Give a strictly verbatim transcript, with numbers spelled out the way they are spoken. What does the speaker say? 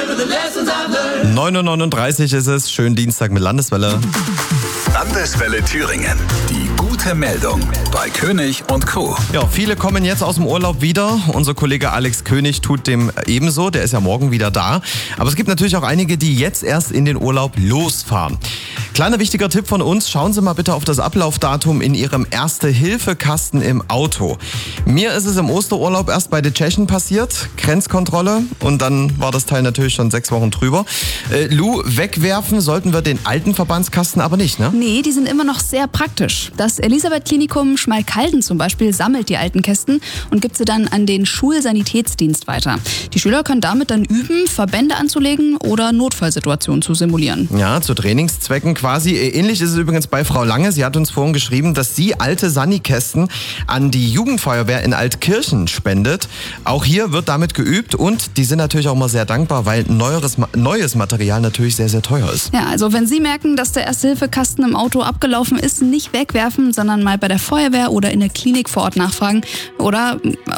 neun Uhr neununddreißig ist es, schönen Dienstag mit Landeswelle. Landeswelle Thüringen. Die gute Meldung bei König und Co. Ja, viele kommen jetzt aus dem Urlaub wieder. Unser Kollege Alex König tut dem ebenso. Der ist ja morgen wieder da. Aber es gibt natürlich auch einige, die jetzt erst in den Urlaub losfahren. Kleiner wichtiger Tipp von uns, schauen Sie mal bitte auf das Ablaufdatum in Ihrem Erste-Hilfe-Kasten im Auto. Mir ist es im Osterurlaub erst bei den Tschechen passiert, Grenzkontrolle, und dann war das Teil natürlich schon sechs Wochen drüber. Äh, Lu, wegwerfen sollten wir den alten Verbandskasten aber nicht, ne? Nee, die sind immer noch sehr praktisch. Das Elisabeth-Klinikum Schmalkalden zum Beispiel sammelt die alten Kästen und gibt sie dann an den Schulsanitätsdienst weiter. Die Schüler können damit dann üben, Verbände anzulegen oder Notfallsituationen zu simulieren. Ja, zu Trainingszwecken quasi. Ähnlich ist es übrigens bei Frau Lange. Sie hat uns vorhin geschrieben, dass sie alte Sani-Kästen an die Jugendfeuerwehr in Altkirchen spendet. Auch hier wird damit geübt und die sind natürlich auch immer sehr dankbar, weil neueres, neues Material natürlich sehr, sehr teuer ist. Ja, also wenn Sie merken, dass der Erste-Hilfe-Kasten im Auto abgelaufen ist, nicht wegwerfen, sondern mal bei der Feuerwehr oder in der Klinik vor Ort nachfragen oder